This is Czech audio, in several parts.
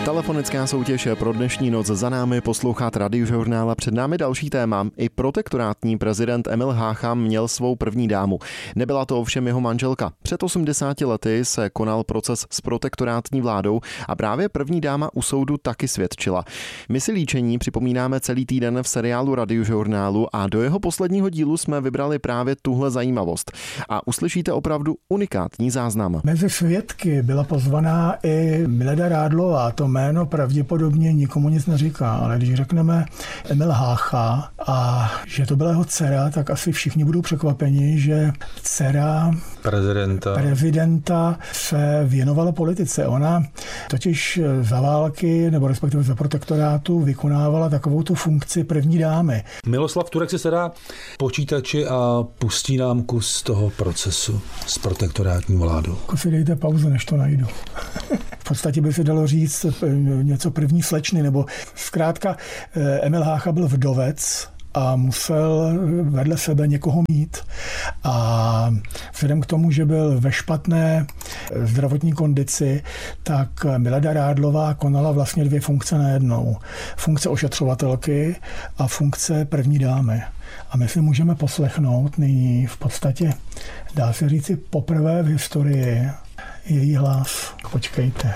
Telefonická soutěž je pro dnešní noc za námi, poslouchat Radiožurnál a před námi další téma. I protektorátní prezident Emil Hácha měl svou první dámu. Nebyla to ovšem jeho manželka. Před 80 lety se konal proces s protektorátní vládou a právě první dáma u soudu taky svědčila. My si líčení připomínáme celý týden v seriálu Radiožurnálu a do jeho posledního dílu jsme vybrali právě tuhle zajímavost. A uslyšíte opravdu unikátní záznam. Mezi svědky byla pozvaná i Milada Rádlová. To jméno pravděpodobně nikomu nic neříká, ale když řekneme Emil Hácha a že to byla jeho dcera, tak asi všichni budou překvapeni, že dcera prezidenta se věnovala politice. Ona totiž za války, nebo respektive za protektorátu vykonávala takovou tu funkci první dámy. Miloslav Turek si sedá počítači a pustí nám kus toho procesu s protektorátní vládou. Si dejte pauzu, než to najdu. V podstatě by se dalo říct něco první slečny, nebo zkrátka Emil Hácha byl vdovec a musel vedle sebe někoho mít. A vzhledem k tomu, že byl ve špatné zdravotní kondici, tak Milada Rádlová konala vlastně dvě funkce najednou. Funkce ošetřovatelky a funkce první dámy. A my si můžeme poslechnout nyní v podstatě, dá se říci, poprvé v historii její hlas. Počkejte.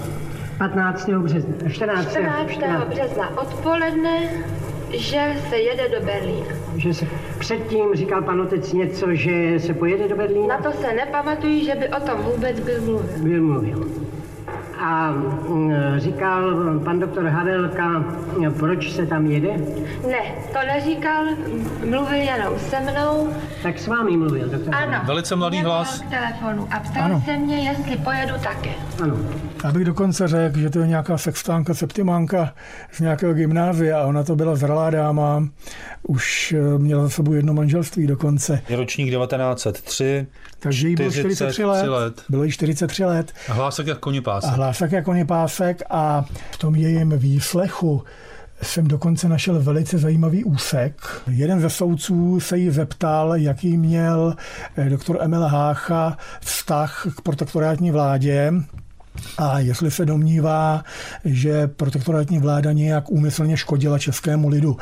15. března, 14. března odpoledne, že se jede do Berlína. Že se předtím říkal pan otec něco, že se pojede do Berlína? Na to se nepamatuji, že by o tom vůbec byl mluvil. A říkal pan doktor Havelka, proč se tam jede? Ne, to neříkal, mluvil jenom se mnou. Tak s vámi mluvil doktor Havelka. Ano. Velice mladý hlas. K telefonu a ptal se mě, jestli pojedu také. Ano. Já bych dokonce řekl, že to je nějaká sextánka, septimánka z nějakého gymnázia a ona to byla zralá dáma, už měla za sebou jedno manželství dokonce. Je ročník 1903, takže jí bylo 43 let. Bylo jí 43 let. A hlásek jak konipásek. A v tom jejím výslechu jsem dokonce našel velice zajímavý úsek. Jeden ze soudců se jí zeptal, jaký měl doktor Emil Hácha vztah k protektorátní vládě a jestli se domnívá, že protektorátní vláda nějak úmyslně škodila českému lidu.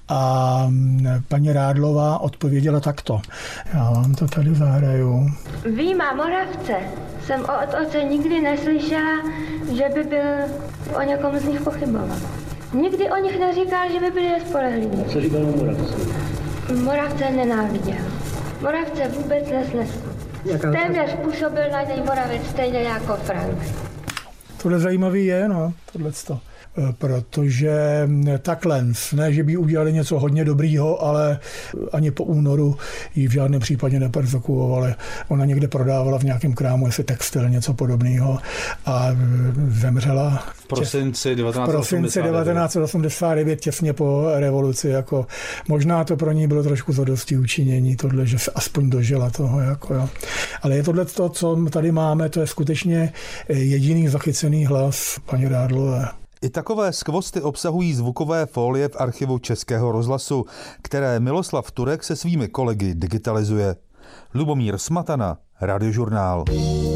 A paní Rádlová odpověděla takto. Já vám to tady zahraju. Výjima Moravce jsem od otce nikdy neslyšela, že by byl o někom z nich pochyboval. Nikdy o nich neříkal, že by byli nespolehliví. Co říkal o Moravce? Moravce nenáviděl. Moravce vůbec nesnesl. Téměř působil na něj Moravec stejně jako Frank. Tohle zajímavý je, tohleto. Protože takhle, ne, že by udělali něco hodně dobrýho, ale ani po únoru ji v žádném případě neperzekuovali. Ona někde prodávala v nějakém krámu, jestli textil, něco podobného a zemřela v prosinci 1989, těsně po revoluci. Jako, možná to pro ní bylo trošku zadosti učinění, tohle, že se aspoň dožila toho. Jo. Ale je tohle to, co tady máme, to je skutečně jediný zachycený hlas paní Rádlové. I takové skvosty obsahují zvukové fólie v archivu Českého rozhlasu, které Miloslav Turek se svými kolegy digitalizuje. Lubomír Smatana, Radiožurnál.